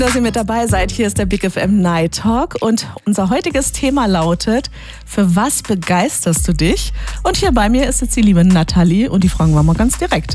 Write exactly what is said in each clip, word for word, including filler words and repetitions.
Dass ihr mit dabei seid. Hier ist der Big F M Night Talk und unser heutiges Thema lautet: Für was begeisterst du dich? Und hier bei mir ist jetzt die liebe Nathalie und die fragen wir mal ganz direkt.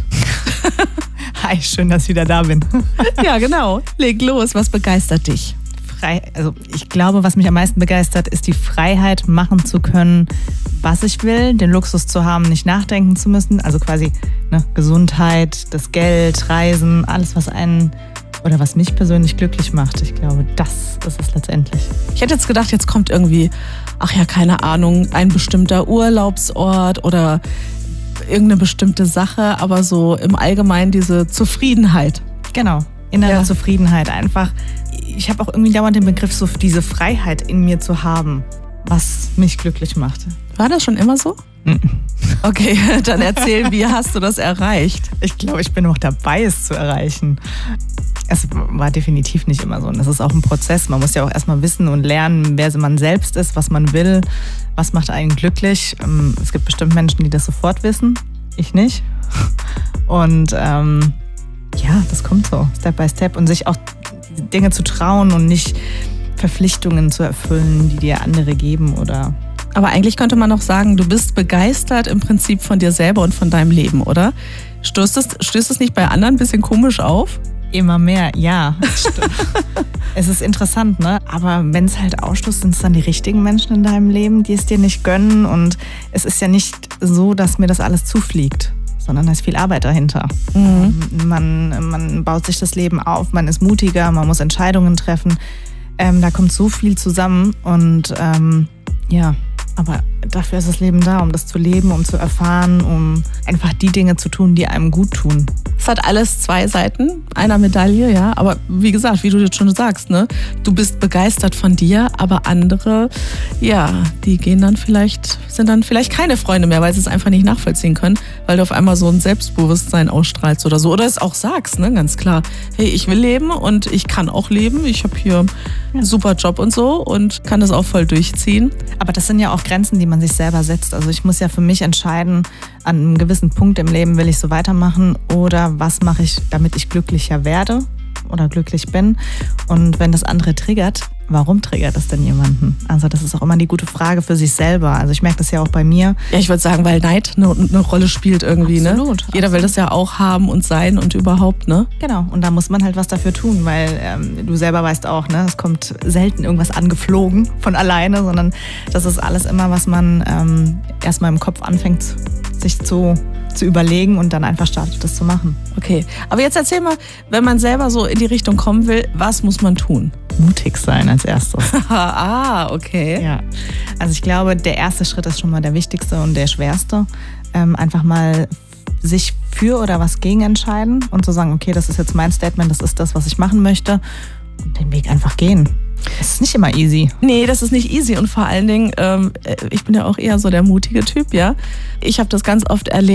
Hi, schön, dass ich wieder da bin. Ja, genau. Leg los. Was begeistert dich? Frei, also ich glaube, was mich am meisten begeistert, ist die Freiheit, machen zu können, was ich will, den Luxus zu haben, nicht nachdenken zu müssen. Also quasi ne, Gesundheit, das Geld, Reisen, alles, was einen oder was mich persönlich glücklich macht. Ich glaube, das ist es letztendlich. Ich hätte jetzt gedacht, jetzt kommt irgendwie, ach ja, keine Ahnung, ein bestimmter Urlaubsort oder irgendeine bestimmte Sache, aber so im Allgemeinen diese Zufriedenheit. Genau, innere Ja. Zufriedenheit. Einfach, ich habe auch irgendwie dauernd den Begriff, so diese Freiheit in mir zu haben, was mich glücklich macht. War das schon immer so? Okay, dann erzähl, wie hast du das erreicht? Ich glaube, ich bin noch dabei, es zu erreichen. Es war definitiv nicht immer so. Und das ist auch ein Prozess. Man muss ja auch erstmal wissen und lernen, wer man selbst ist, was man will, was macht einen glücklich. Es gibt bestimmt Menschen, die das sofort wissen. Ich nicht. Und ähm, ja, das kommt so, Step by Step. Und sich auch Dinge zu trauen und nicht Verpflichtungen zu erfüllen, die dir andere geben oder... Aber eigentlich könnte man auch sagen, du bist begeistert im Prinzip von dir selber und von deinem Leben, oder? Stößt es, stößt es nicht bei anderen ein bisschen komisch auf? Immer mehr, ja. Es ist interessant, ne? Aber wenn es halt ausstößt, sind es dann die richtigen Menschen in deinem Leben, die es dir nicht gönnen. Und es ist ja nicht so, dass mir das alles zufliegt, sondern da ist viel Arbeit dahinter. Mhm. Man, man baut sich das Leben auf, man ist mutiger, man muss Entscheidungen treffen. Ähm, da kommt so viel zusammen und ähm, ja, aber dafür ist das Leben da, um das zu leben, um zu erfahren, um einfach die Dinge zu tun, die einem gut tun. Es hat alles zwei Seiten einer Medaille, ja. Aber wie gesagt, wie du jetzt schon sagst, ne, du bist begeistert von dir, aber andere, ja, die gehen dann vielleicht, sind dann vielleicht keine Freunde mehr, weil sie es einfach nicht nachvollziehen können, weil du auf einmal so ein Selbstbewusstsein ausstrahlst oder so. Oder es auch sagst, ne, ganz klar. Hey, ich will leben und ich kann auch leben. Ich habe hier einen super Job und so und kann das auch voll durchziehen. Aber das sind ja auch Grenzen, die man sich selber setzt. Also ich muss ja für mich entscheiden, an einem gewissen Punkt im Leben will ich so weitermachen oder was mache ich, damit ich glücklicher werde oder glücklich bin. Und wenn das andere triggert, warum triggert das denn jemanden? Also das ist auch immer die gute Frage für sich selber. Also ich merke das ja auch bei mir. Ja, ich würde sagen, weil Neid eine, eine Rolle spielt irgendwie, Absolut, ne? Jeder absolut. will das ja auch haben und sein und überhaupt, ne? Genau, und da muss man halt was dafür tun, weil ähm, du selber weißt auch, ne, es kommt selten irgendwas angeflogen von alleine, sondern das ist alles immer, was man ähm, erstmal im Kopf anfängt, sich zu, zu überlegen und dann einfach startet, das zu machen. Okay, aber jetzt erzähl mal, wenn man selber so in die Richtung kommen will, was muss man tun? Mutig sein als erstes. Ah, okay. Ja, also ich glaube, der erste Schritt ist schon mal der wichtigste und der schwerste. Ähm, einfach mal sich für oder was gegen entscheiden und zu sagen, okay, das ist jetzt mein Statement, das ist das, was ich machen möchte und den Weg einfach gehen. Es ist nicht immer easy. Nee, das ist nicht easy und vor allen Dingen, ähm, ich bin ja auch eher so der mutige Typ, ja. Ich habe das ganz oft erlebt,